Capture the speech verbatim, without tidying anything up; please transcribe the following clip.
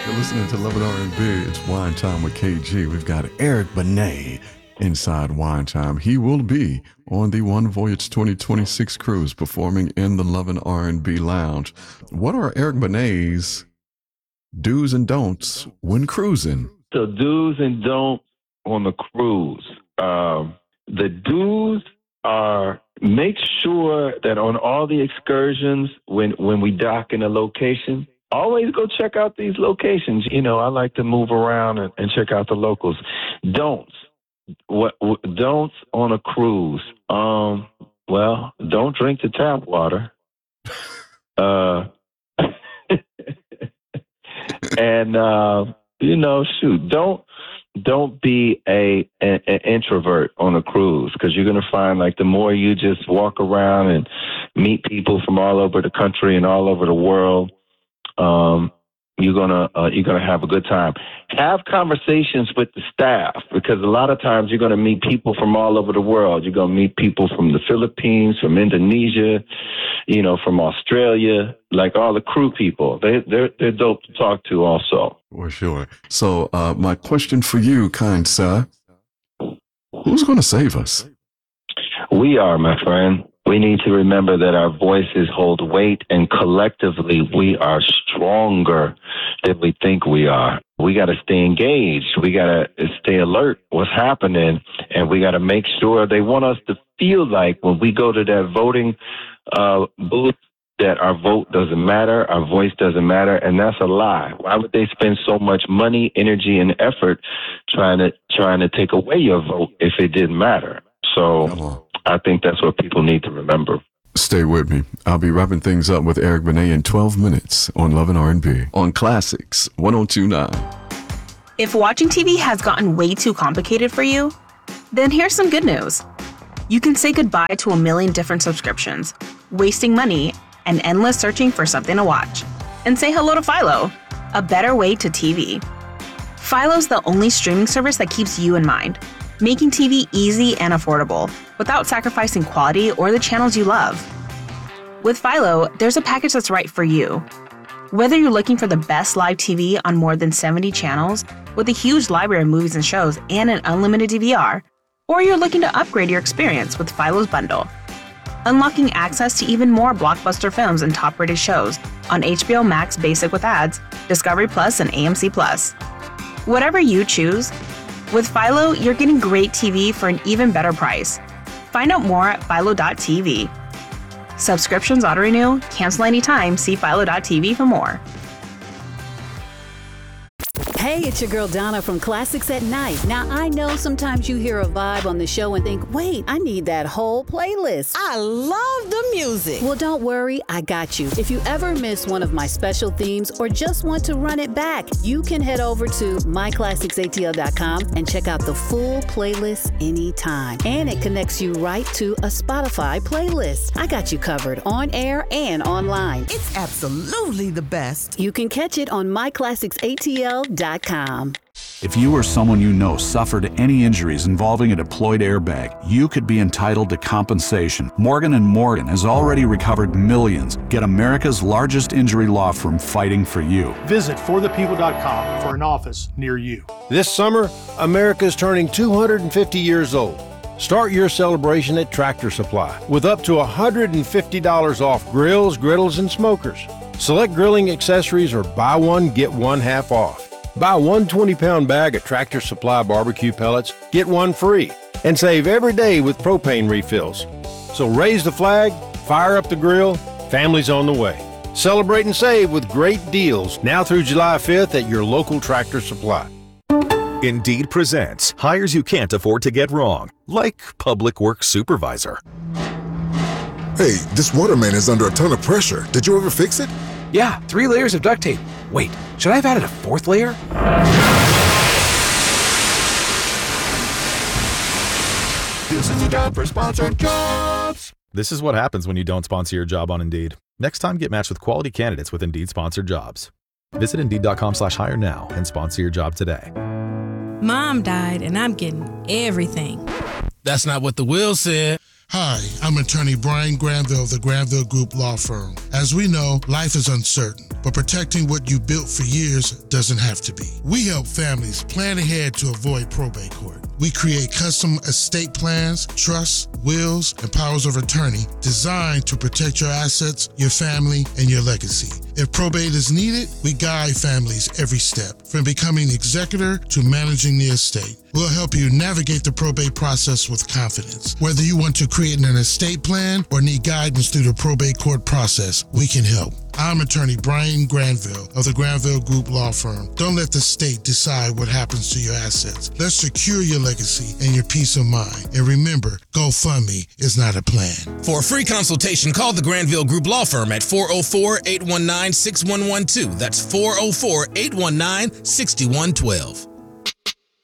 You're listening to Love and R and B. It's Wine Time with K G. We've got Eric Benet inside Wine Time. He will be on the One Voyage twenty twenty-six cruise performing in the Love and R and B Lounge. What are Eric Benet's do's and don'ts when cruising? So do's and don'ts on the cruise. Um, the do's are make sure that on all the excursions, when, when we dock in a location, always go check out these locations. You know, I like to move around and, and check out the locals. Don'ts. What, what don'ts on a cruise? Um, well, don't drink the tap water. Uh, and uh, you know, shoot, don't don't be a, a an introvert on a cruise, because you're gonna find like the more you just walk around and meet people from all over the country and all over the world, um, you're gonna uh, you're gonna have a good time. Have conversations with the staff, because a lot of times you're gonna meet people from all over the world. You're gonna meet people from the Philippines, from Indonesia, you know, from Australia, like all the crew people. They they're they're dope to talk to also. For sure. So uh, my question for you, kind sir, who's gonna save us? We are, my friend. We need to remember that our voices hold weight, and collectively we are stronger than we think we are. We got to stay engaged. We got to stay alert what's happening, and we got to make sure they want us to feel like when we go to that voting uh, booth that our vote doesn't matter, our voice doesn't matter, and that's a lie. Why would they spend so much money, energy, and effort trying to trying to take away your vote if it didn't matter? So I think that's what people need to remember. Stay with me. I'll be wrapping things up with Eric Benet in twelve minutes on Love and R and B on Classics one oh two point nine. If watching T V has gotten way too complicated for you, then here's some good news. You can say goodbye to a million different subscriptions, wasting money, and endless searching for something to watch, and say hello to Philo, a better way to T V. Philo's the only streaming service that keeps you in mind, making T V easy and affordable without sacrificing quality or the channels you love. With Philo, there's a package that's right for you. Whether you're looking for the best live T V on more than seventy channels with a huge library of movies and shows and an unlimited D V R, or you're looking to upgrade your experience with Philo's bundle, unlocking access to even more blockbuster films and top-rated shows on H B O Max Basic with ads, Discovery Plus, and A M C Plus. Whatever you choose, with Philo, you're getting great T V for an even better price. Find out more at philo dot t v. Subscriptions auto-renew, cancel anytime, see philo dot t v for more. Hey, it's your girl Donna from Classics at Night. Now, I know sometimes you hear a vibe on the show and think, wait, I need that whole playlist. I love the music. Well, don't worry, I got you. If you ever miss one of my special themes or just want to run it back, you can head over to my classics a t l dot com and check out the full playlist anytime. And it connects you right to a Spotify playlist. I got you covered on air and online. It's absolutely the best. You can catch it on my classics a t l dot com. If you or someone you know suffered any injuries involving a deployed airbag, you could be entitled to compensation. Morgan and Morgan has already recovered millions. Get America's largest injury law firm fighting for you. Visit for the people dot com for an office near you. This summer, America is turning two hundred fifty years old. Start your celebration at Tractor Supply with up to one hundred fifty dollars off grills, griddles, and smokers. Select grilling accessories or buy one, get one half off. Buy one twenty-pound bag of Tractor Supply barbecue pellets, get one free, and save every day with propane refills. So raise the flag, fire up the grill, family's on the way. Celebrate and save with great deals now through July fifth at your local Tractor Supply. Indeed presents hires you can't afford to get wrong, like public works supervisor. Hey, this water main is under a ton of pressure. Did you ever fix it? Yeah, three layers of duct tape. Wait, should I have added a fourth layer? This is a job for sponsored jobs. This is what happens when you don't sponsor your job on Indeed. Next time, get matched with quality candidates with Indeed sponsored jobs. Visit Indeed dot com slash hire now and sponsor your job today. Mom died and I'm getting everything. That's not what the will said. Hi, I'm attorney Brian Granville of the Granville Group Law Firm. As we know, life is uncertain, but protecting what you built for years doesn't have to be. We help families plan ahead to avoid probate court. We create custom estate plans, trusts, wills, and powers of attorney designed to protect your assets, your family, and your legacy. If probate is needed, we guide families every step, from becoming executor to managing the estate. We'll help you navigate the probate process with confidence. Whether you want to create an estate plan or need guidance through the probate court process, we can help. I'm attorney Brian Granville of the Granville Group Law Firm. Don't let the state decide what happens to your assets. Let's secure your legacy and your peace of mind. And remember, GoFundMe is not a plan. For a free consultation, call the Granville Group Law Firm at four oh four, eight one nine, six one one two. That's four oh four, eight one nine, six one one two.